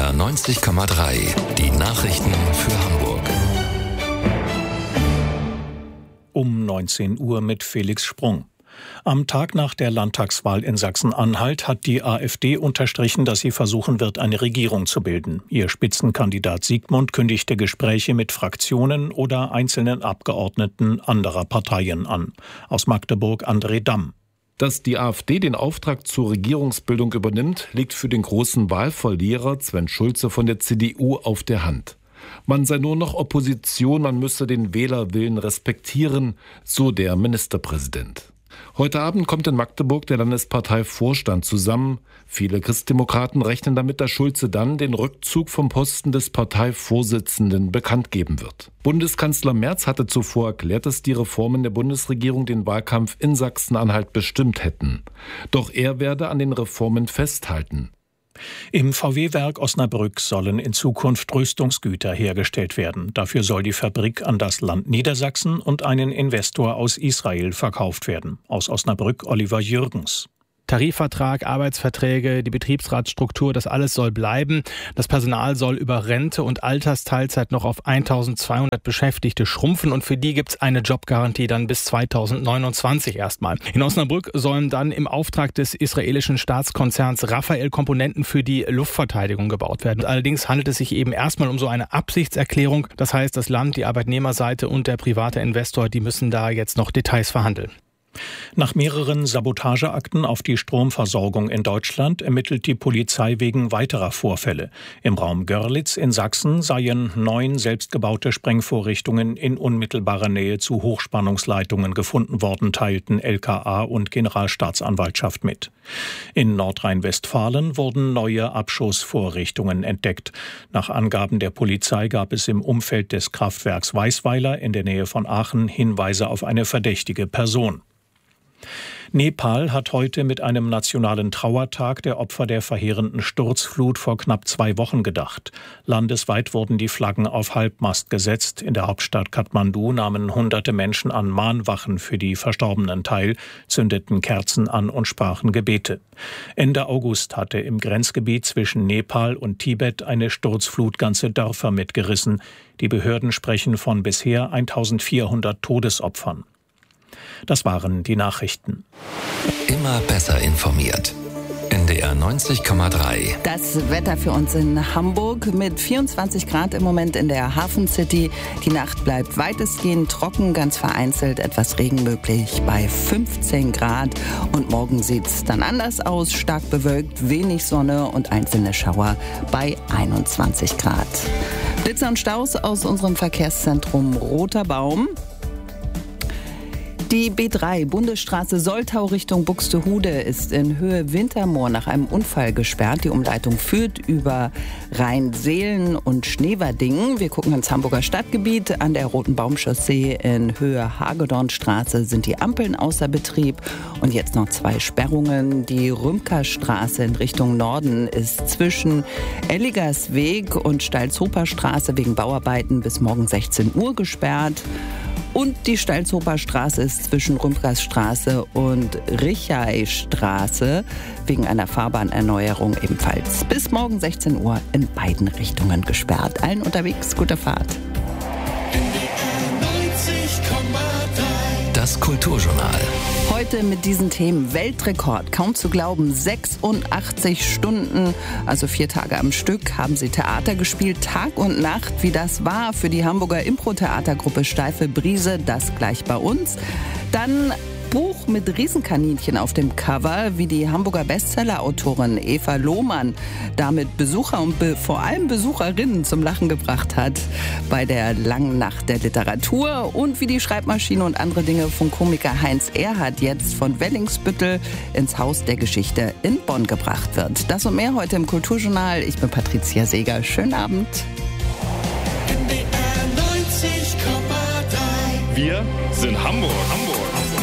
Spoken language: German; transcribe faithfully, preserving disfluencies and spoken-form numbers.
R neunzig Komma drei. Die Nachrichten für Hamburg. Um neunzehn Uhr mit Felix Sprung. Am Tag nach der Landtagswahl in Sachsen-Anhalt hat die AfD unterstrichen, dass sie versuchen wird, eine Regierung zu bilden. Ihr Spitzenkandidat Siegmund kündigte Gespräche mit Fraktionen oder einzelnen Abgeordneten anderer Parteien an. Aus Magdeburg André Damm. Dass die AfD den Auftrag zur Regierungsbildung übernimmt, liegt für den großen Wahlverlierer Sven Schulze von der C D U auf der Hand. Man sei nur noch Opposition, man müsse den Wählerwillen respektieren, so der Ministerpräsident. Heute Abend kommt in Magdeburg der Landesparteivorstand zusammen. Viele Christdemokraten rechnen damit, dass Schulze dann den Rückzug vom Posten des Parteivorsitzenden bekannt geben wird. Bundeskanzler Merz hatte zuvor erklärt, dass die Reformen der Bundesregierung den Wahlkampf in Sachsen-Anhalt bestimmt hätten. Doch er werde an den Reformen festhalten. Im V W-Werk Osnabrück sollen in Zukunft Rüstungsgüter hergestellt werden. Dafür soll die Fabrik an das Land Niedersachsen und einen Investor aus Israel verkauft werden. Aus Osnabrück Oliver Jürgens. Tarifvertrag, Arbeitsverträge, die Betriebsratsstruktur, das alles soll bleiben. Das Personal soll über Rente und Altersteilzeit noch auf eintausendzweihundert Beschäftigte schrumpfen und für die gibt's eine Jobgarantie dann bis zweitausendneunundzwanzig erstmal. In Osnabrück sollen dann im Auftrag des israelischen Staatskonzerns Rafael Komponenten für die Luftverteidigung gebaut werden. Allerdings handelt es sich eben erstmal um so eine Absichtserklärung. Das heißt, das Land, die Arbeitnehmerseite und der private Investor, die müssen da jetzt noch Details verhandeln. Nach mehreren Sabotageakten auf die Stromversorgung in Deutschland ermittelt die Polizei wegen weiterer Vorfälle. Im Raum Görlitz in Sachsen seien neun selbstgebaute Sprengvorrichtungen in unmittelbarer Nähe zu Hochspannungsleitungen gefunden worden, teilten L K A und Generalstaatsanwaltschaft mit. In Nordrhein-Westfalen wurden neue Abschussvorrichtungen entdeckt. Nach Angaben der Polizei gab es im Umfeld des Kraftwerks Weißweiler in der Nähe von Aachen Hinweise auf eine verdächtige Person. Nepal hat heute mit einem nationalen Trauertag der Opfer der verheerenden Sturzflut vor knapp zwei Wochen gedacht. Landesweit wurden die Flaggen auf Halbmast gesetzt. In der Hauptstadt Kathmandu nahmen hunderte Menschen an Mahnwachen für die Verstorbenen teil, zündeten Kerzen an und sprachen Gebete. Ende August hatte im Grenzgebiet zwischen Nepal und Tibet eine Sturzflut ganze Dörfer mitgerissen. Die Behörden sprechen von bisher eintausendvierhundert Todesopfern. Das waren die Nachrichten. Immer besser informiert. N D R neunzig Komma drei. Das Wetter für uns in Hamburg mit vierundzwanzig Grad im Moment in der Hafen City. Die Nacht bleibt weitestgehend trocken, ganz vereinzelt etwas Regen möglich bei fünfzehn Grad. Und morgen sieht es dann anders aus, stark bewölkt, wenig Sonne und einzelne Schauer bei einundzwanzig Grad. Blitzer und Staus aus unserem Verkehrszentrum Roter Baum. Die B drei Bundesstraße Soltau Richtung Buxtehude ist in Höhe Wintermoor nach einem Unfall gesperrt. Die Umleitung führt über Rheinseelen und Schneverdingen. Wir gucken ins Hamburger Stadtgebiet. An der Roten Baumchaussee in Höhe Hagedornstraße sind die Ampeln außer Betrieb. Und jetzt noch zwei Sperrungen. Die Rümkerstraße in Richtung Norden ist zwischen Elligersweg und Stalzhoper Straße wegen Bauarbeiten bis morgen sechzehn Uhr gesperrt. Und die Stalzhoper Straße ist zwischen Rümkersstraße und Richaystraße wegen einer Fahrbahnerneuerung ebenfalls bis morgen sechzehn Uhr in beiden Richtungen gesperrt. Allen unterwegs, gute Fahrt. Das Kulturjournal. Heute mit diesen Themen Weltrekord. Kaum zu glauben, sechsundachtzig Stunden, also vier Tage am Stück, haben sie Theater gespielt, Tag und Nacht. Wie das war für die Hamburger Impro-Theatergruppe Steife Brise, das gleich bei uns. Dann Buch mit Riesenkaninchen auf dem Cover, wie die Hamburger Bestseller-Autorin Eva Lohmann damit Besucher und be- vor allem Besucherinnen zum Lachen gebracht hat bei der langen Nacht der Literatur und wie die Schreibmaschine und andere Dinge von Komiker Heinz Erhardt jetzt von Wellingsbüttel ins Haus der Geschichte in Bonn gebracht wird. Das und mehr heute im Kulturjournal. Ich bin Patricia Seeger. Schönen Abend. N D R neunzig Komma drei. Wir sind Hamburg. Hamburg.